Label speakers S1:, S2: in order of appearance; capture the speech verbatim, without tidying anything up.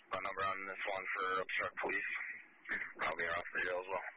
S1: phone number on this one for obstruct police. Probably off the jail as well.